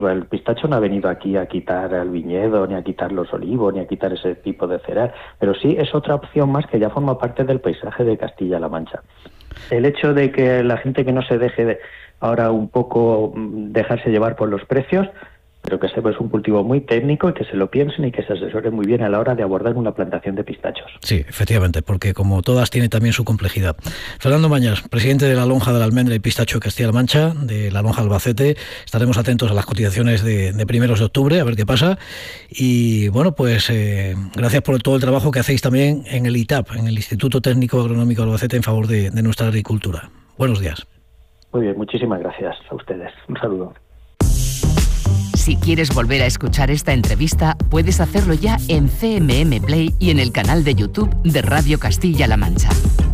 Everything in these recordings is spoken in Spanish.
El pistacho no ha venido aquí a quitar el viñedo, ni a quitar los olivos, ni a quitar ese tipo de cereal, pero sí es otra opción más que ya forma parte del paisaje de Castilla-La Mancha. El hecho de que la gente que no se deje ahora un poco dejarse llevar por los precios, pero que sepa es un cultivo muy técnico y que se lo piensen y que se asesoren muy bien a la hora de abordar una plantación de pistachos. Sí, efectivamente, porque como todas tiene también su complejidad. Fernando Mañas, presidente de la Lonja de la Almendra y Pistacho de Castilla-La Mancha, de la Lonja Albacete. Estaremos atentos a las cotizaciones de primeros de octubre, a ver qué pasa. Y bueno, pues gracias por todo el trabajo que hacéis también en el ITAP, en el Instituto Técnico Agronómico Albacete, en favor de nuestra agricultura. Buenos días. Muy bien, muchísimas gracias a ustedes. Un saludo. Si quieres volver a escuchar esta entrevista, puedes hacerlo ya en CMM Play y en el canal de YouTube de Radio Castilla-La Mancha.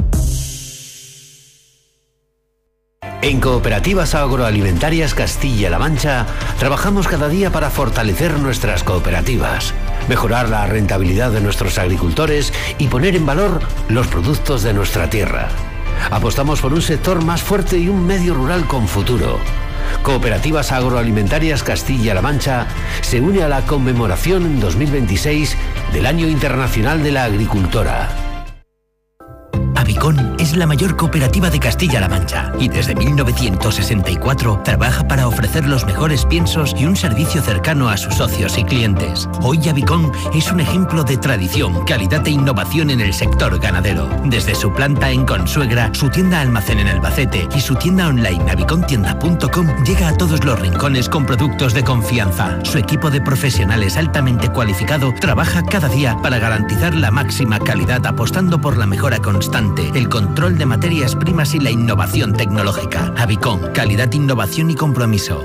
En Cooperativas Agroalimentarias Castilla-La Mancha trabajamos cada día para fortalecer nuestras cooperativas, mejorar la rentabilidad de nuestros agricultores y poner en valor los productos de nuestra tierra. Apostamos por un sector más fuerte y un medio rural con futuro. Cooperativas Agroalimentarias Castilla-La Mancha se une a la conmemoración en 2026 del Año Internacional de la Agricultora. Avicon es la mayor cooperativa de Castilla-La Mancha y desde 1964 trabaja para ofrecer los mejores piensos y un servicio cercano a sus socios y clientes. Hoy Avicon es un ejemplo de tradición, calidad e innovación en el sector ganadero. Desde su planta en Consuegra, su tienda almacén en Albacete y su tienda online avicontienda.com llega a todos los rincones con productos de confianza. Su equipo de profesionales altamente cualificado trabaja cada día para garantizar la máxima calidad, apostando por la mejora constante, el control de materias primas y la innovación tecnológica. Avicon, calidad, innovación y compromiso.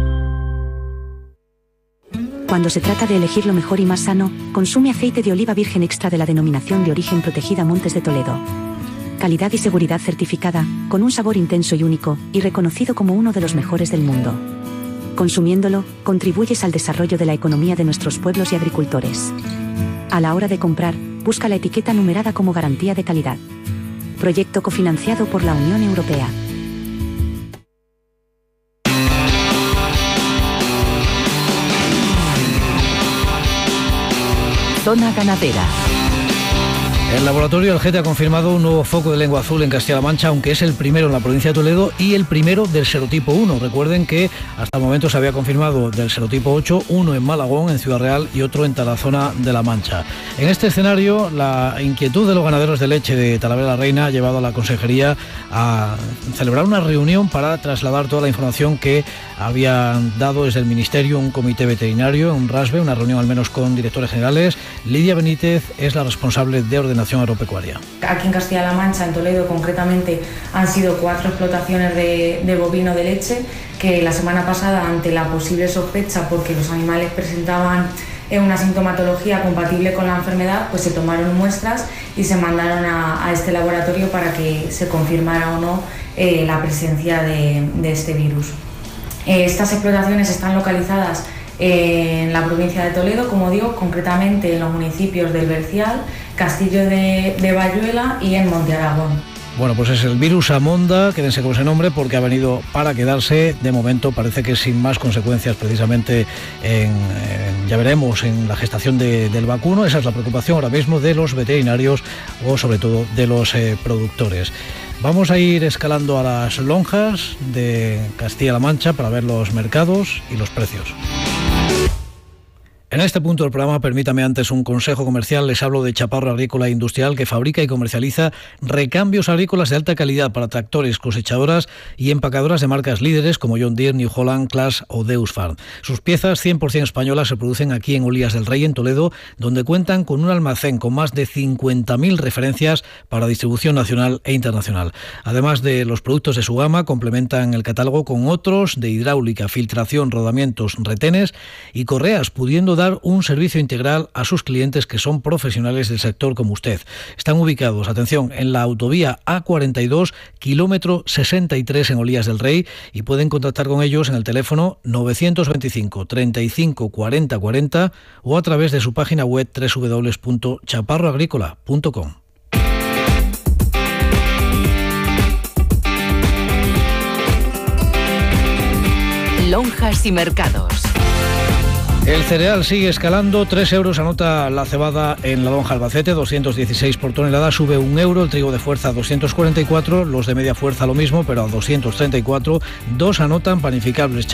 Cuando se trata de elegir lo mejor y más sano, consume aceite de oliva virgen extra de la denominación de origen protegida Montes de Toledo. Calidad y seguridad certificada, con un sabor intenso y único, y reconocido como uno de los mejores del mundo. Consumiéndolo, contribuyes al desarrollo de la economía de nuestros pueblos y agricultores. A la hora de comprar, busca la etiqueta numerada como garantía de calidad. Proyecto cofinanciado por la Unión Europea. Zona ganadera. El laboratorio Algete ha confirmado un nuevo foco de lengua azul en Castilla-La Mancha, aunque es el primero en la provincia de Toledo y el primero del serotipo 1. Recuerden que hasta el momento se había confirmado del serotipo 8, uno en Malagón, en Ciudad Real, y otro en Tarazona de la Mancha. En este escenario, la inquietud de los ganaderos de leche de Talavera la Reina ha llevado a la Consejería a celebrar una reunión para trasladar toda la información que habían dado desde el Ministerio, un comité veterinario, un RASBE, una reunión al menos con directores generales. Lidia Benítez es la responsable de ordenación agropecuaria. Aquí en Castilla-La Mancha, en Toledo concretamente, han sido 4 explotaciones de bovino de leche que la semana pasada, ante la posible sospecha porque los animales presentaban una sintomatología compatible con la enfermedad, pues se tomaron muestras y se mandaron a este laboratorio para que se confirmara o no la presencia de este virus. Estas explotaciones están localizadas en la provincia de Toledo, como digo, concretamente en los municipios del Bercial, Castillo de Bayuela y en Monte Aragón. Bueno, pues es el virus Amonda, quédense con ese nombre porque ha venido para quedarse. De momento parece que sin más consecuencias precisamente ya veremos en la gestación del vacuno. Esa es la preocupación ahora mismo de los veterinarios o sobre todo de los productores. Vamos a ir escalando a las lonjas de Castilla-La Mancha para ver los mercados y los precios. En este punto del programa, permítame antes un consejo comercial. Les hablo de Chaparro Agrícola e Industrial, que fabrica y comercializa recambios agrícolas de alta calidad para tractores, cosechadoras y empacadoras de marcas líderes como John Deere, New Holland, Claas o Deus Farm. Sus piezas 100% españolas se producen aquí en Olías del Rey, en Toledo, donde cuentan con un almacén con más de 50.000 referencias para distribución nacional e internacional. Además de los productos de su gama, complementan el catálogo con otros de hidráulica, filtración, rodamientos, retenes y correas, pudiendo dar un servicio integral a sus clientes que son profesionales del sector como usted. Están ubicados, atención, en la autovía A42, kilómetro 63 en Olías del Rey, y pueden contactar con ellos en el teléfono 925 35 40 40 o a través de su página web www.chaparroagrícola.com. Lonjas y mercados. El cereal sigue escalando, 3 euros anota la cebada en la lonja Albacete, 216 por tonelada, sube 1 euro, el trigo de fuerza a 244, los de media fuerza lo mismo, pero a 234, 2 anotan panificables